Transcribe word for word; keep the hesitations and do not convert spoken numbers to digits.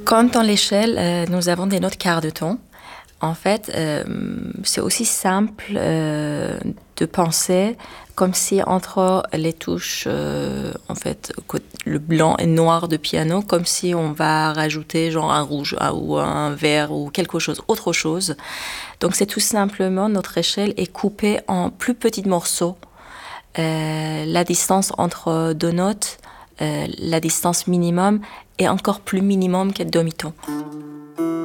Quand dans l'échelle, euh, nous avons des notes quart de ton, en fait, euh, c'est aussi simple euh, de penser comme si entre les touches, euh, en fait, le blanc et noir de piano, comme si on va rajouter genre un rouge ah, ou un vert ou quelque chose, autre chose. Donc c'est tout simplement, notre échelle est coupée en plus petits morceaux. Euh, la distance entre deux notes, euh, la distance minimum est encore plus minimum qu'un demi-ton.